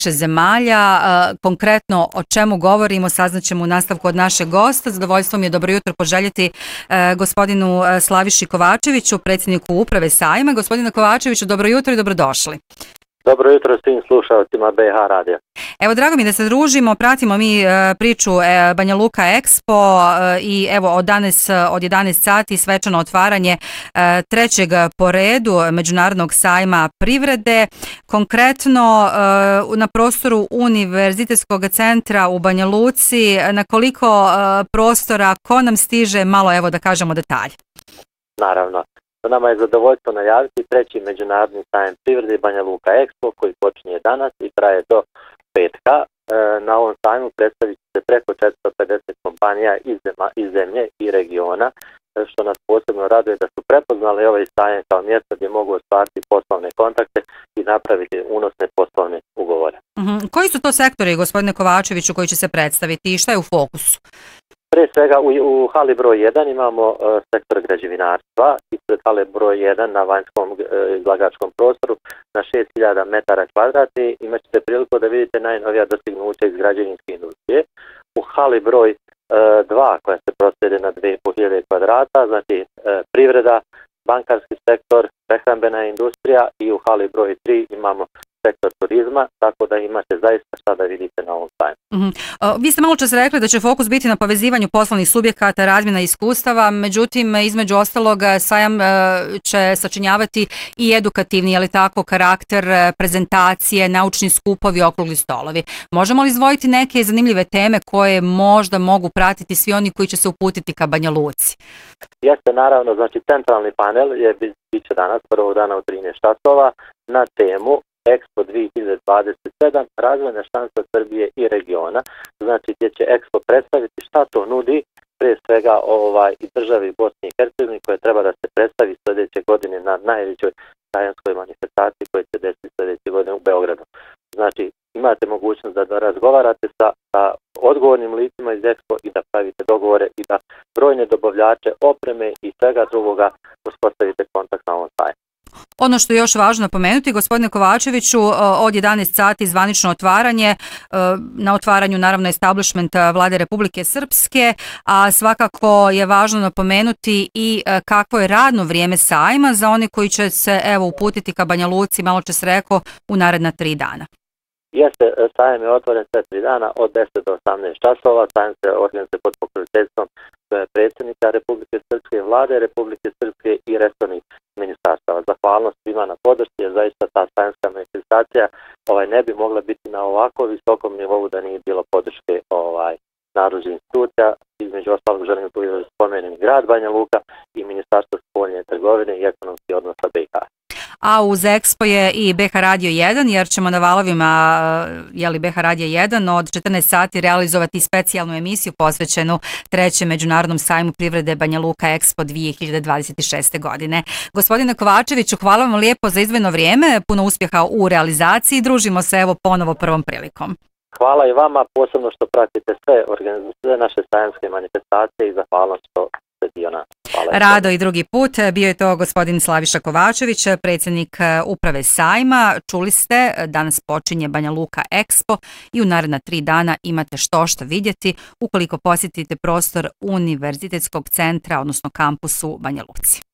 zemalja. Konkretno o čemu govorimo saznaćemo u nastavku od našeg gosta. Zadovoljstvo mi je dobro jutro poželjeti gospodinu Slaviši Kovačeviću, predsjedniku uprave sajma. Gospodine Kovačeviću, dobro jutro i dobrodošli. Dobro jutro svim slušalcima BiH radija. Evo, drago mi da se družimo, pratimo mi priču Banja Luka Expo i evo od 11 sati svečano otvaranje trećeg po redu Međunarodnog sajma privrede. Konkretno na prostoru Univerzitetskog centra u Banja Luci, na koliko prostora, ko nam stiže, malo evo da kažemo detalje. Naravno. Nama je zadovoljstvo najaviti treći Međunarodni sajam privrede Banja Luka Expo koji počinje danas i traje do petka. Na ovom sajmu predstavit će se preko 450 kompanija iz zemlje i regiona, što nas posebno raduje da su prepoznali ovaj sajam kao mjesto gdje mogu ostvariti poslovne kontakte i napraviti unosne poslovne ugovore. Koji su to sektori, gospodine Kovačeviću, koji će se predstaviti i šta je u fokusu? Prije svega u hali broj 1 imamo sektor građevinarstva, ispred hale broj 1 na vanjskom izlagačkom prostoru na 6000 metara kvadratni imat ćete priliku da vidite najnovija dostignuća iz građevinske industrije. U hali broj 2 koja se prostire na 2500 kvadrata, znači privreda, bankarski sektor, prehrambena industrija i u hali broj 3 imamo sektor turizma, tako da imate zaista šta da vidite na ovom sajmu. Vi ste malo čas rekli da će fokus biti na povezivanju poslovnih subjekata, razmjena iskustava, međutim, između ostalog, sajam će sačinjavati i edukativni, je li tako, karakter, prezentacije, naučni skupovi, okrugli stolovi. Možemo li izdvojiti neke zanimljive teme koje možda mogu pratiti svi oni koji će se uputiti ka Banja Luci? Jeste, naravno, znači centralni panel bit će danas, prvog dana u 13 časova, na temu Expo 2027, razvojna šansa Srbije i regiona, znači gdje će Expo predstaviti šta to nudi, prije svega i državi Bosne i Hercegovine koja treba da se predstavi sljedeće godine na najvećoj sajamskoj manifestaciji koja će desiti sljedeće godine u Beogradu. Znači imate mogućnost da razgovarate sa odgovornim licima iz Expo i da pravite dogovore i da brojne dobavljače opreme i svega drugoga uspostavite kontakt na ovom sajmu. Ono što je još važno napomenuti, gospodine Kovačeviću, od 11 sati zvanično otvaranje, na otvaranju naravno establishment Vlade Republike Srpske, a svakako je važno napomenuti i kakvo je radno vrijeme sajma za one koji će se uputiti ka Banja Luci, malo čas rekao, u naredna 3 dana. Jeste, sajam je otvoren sve 3 dana od 10 do 18 časova, sajam se organizuje pod pokroviteljstvom predsjednika Republike Srpske, Vlade Republike Srpske i resornih ministarstava. Zahvalnost svima na podršci, jer zaista ta sajamska manifestacija ne bi mogla biti na ovako visokom nivou da nije bilo podrške nadležnih institucija. Između ostalog želim tu da spomenem grad Banja Luka i Ministarstvo spoljne trgovine i ekonomski odnosa BiH. A uz Expo je i BiH Radio 1, jer ćemo na valovima BiH Radio 1 od 14 sati realizovati specijalnu emisiju posvećenu trećem Međunarodnom sajmu privrede Banja Luka Expo 2026. godine. Gospodine Kovačeviću, hvala vam lijepo za izdvojeno vrijeme, puno uspjeha u realizaciji, družimo se ponovo prvom prilikom. Hvala i vama, posebno što pratite sve naše sajamske manifestacije i zahvalnost što ste dio nas. Rado i drugi put, bio je to gospodin Slaviša Kovačević, predsjednik uprave sajma. Čuli ste, danas počinje Banja Luka Expo i u naredna 3 dana imate što vidjeti ukoliko posjetite prostor Univerzitetskog centra, odnosno kampusu Banja Luci.